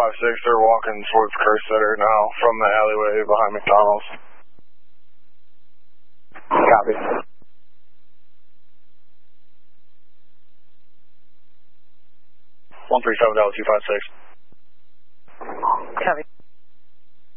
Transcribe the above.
they're walking towards Kerstetter now from the alleyway behind McDonald's. Copy. 137 Delta 256.